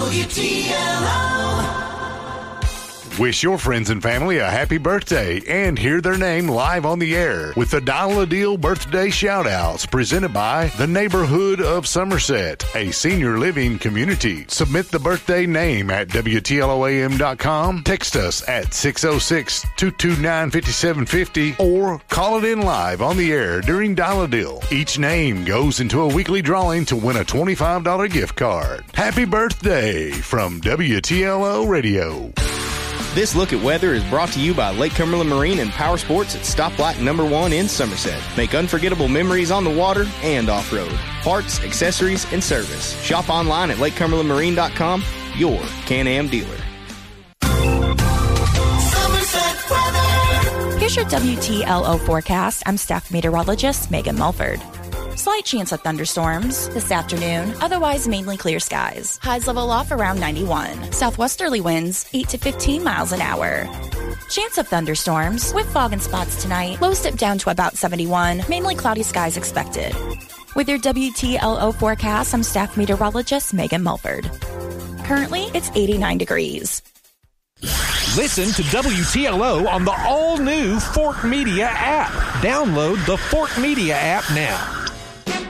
WTLO. Wish your friends and family a happy birthday and hear their name live on the air with the Dial a Deal birthday shout-outs presented by the Neighborhood of Somerset, a senior living community. Submit the birthday name at WTLOAM.com, text us at 606-229-5750, or call it in live on the air during Dial a Deal. Each name goes into a weekly drawing to win a $25 gift card. Happy birthday from WTLO Radio. This look at weather is brought to you by Lake Cumberland Marine and Power Sports at Stoplight number 1 in Somerset. Make unforgettable memories on the water and off-road. Parts, accessories, and service. Shop online at lakecumberlandmarine.com, your Can-Am dealer. Here's your WTLO forecast. I'm staff meteorologist Megan Mulford. Slight chance of thunderstorms this afternoon, otherwise mainly clear skies. Highs level off around 91. Southwesterly winds 8 to 15 miles an hour. Chance of thunderstorms with fog in spots tonight. Lows dip down to about 71. Mainly cloudy skies expected. With your WTLO forecast, I'm staff meteorologist Megan Mulford. Currently, it's 89 degrees. Listen to WTLO on the all-new Fort Media app. Download the Fort Media app now.